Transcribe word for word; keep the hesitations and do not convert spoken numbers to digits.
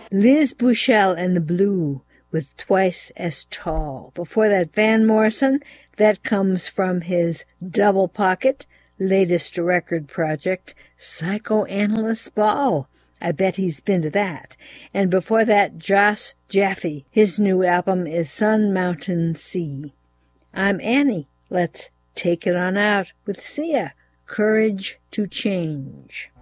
Liz Bushell and the Blue with Twice as Tall. Before that, Van Morrison. That comes from his Double Pocket latest record project, Psychoanalyst Ball. I bet he's been to that. And before that, Josh Jaffe. His new album is Sun Mountain Sea. I'm Annie. Let's take it on out with Sia, Courage to Change.